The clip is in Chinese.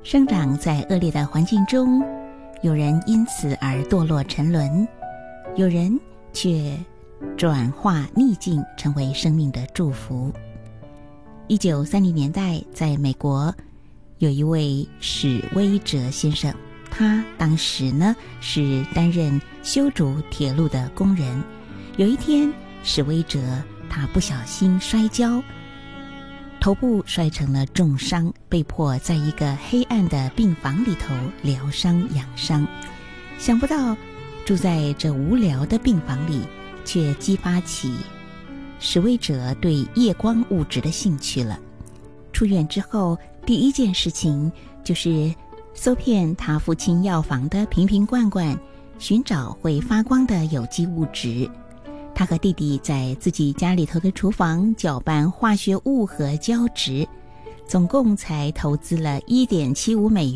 生长在恶劣的环境中，有人因此而堕落沉沦，有人却转化逆境成为生命的祝福。1930年代，在美国有一位史威哲先生，他当时呢是担任修筑铁路的工人。有一天，史威哲他不小心摔跤，头部摔成了重伤，被迫在一个黑暗的病房里头疗伤养伤。想不到住在这无聊的病房里，却激发起史威哲对夜光物质的兴趣了。出院之后，第一件事情就是搜遍他父亲药房的瓶瓶罐罐，寻找会发光的有机物质。他和弟弟在自己家里头的厨房搅拌化学物和胶质，总共才投资了1.75美元。